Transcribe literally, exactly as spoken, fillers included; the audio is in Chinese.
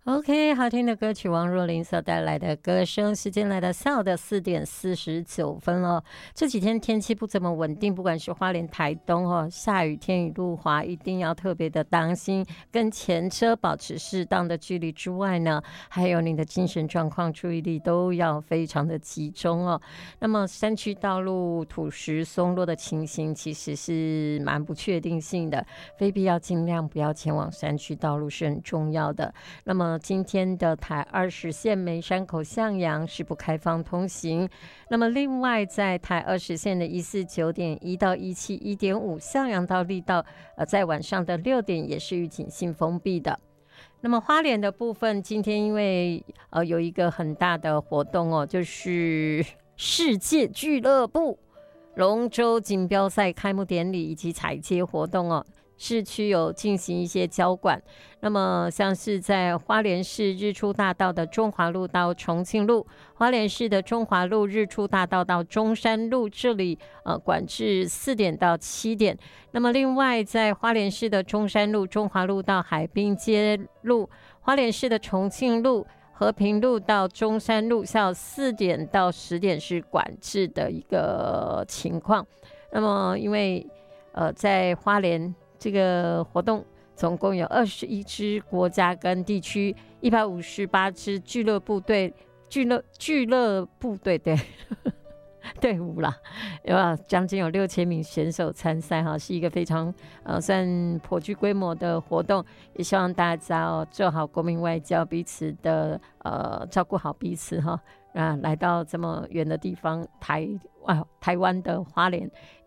OK， 好听的歌曲，王若琳所带来的歌声。时间来到下午的四点四十九分了。这几天天气不怎么稳定，不管是花莲、台东哦，下雨天雨路滑，一定要特别的当心，跟前车保持适当的距离之外呢，还有你的精神状况、注意力都要非常的集中哦。那么山区道路土石松落的情形，其实是蛮不确定性的，非必要尽量不要前往山区道路是很重要的。那么今天的台二十线梅山口向阳是不开放通行。那么另外在台二十线的一四九点一到一七一点五向阳到力道，呃，在晚上的六点也是预警性封闭的。那么花莲的部分，今天因为呃有一个很大的活动哦，就是世界俱乐部龙舟锦标赛开幕典礼以及彩街活动哦。市区有进行一些交管，那么像是在花莲市日出大道的中华路到重庆路，花莲市的中华路日出大道到中山路这里呃管制四点到七点。那么另外在花莲市的中山路、中华路到海滨街路，花莲市的重庆路、和平路到中山路下午四点到十点是管制的一个情况。那么因为呃在花莲这个活动总共有二十一支国家跟地区，一百五十八支俱乐部队俱乐俱乐部队对队伍啦，有将近有六千名选手参赛哈，是一个非常呃算颇具规模的活动，也希望大家哦做好国民外交，彼此的呃照顾好彼此哈。啊，来到这么远的地方，台啊台湾的花莲。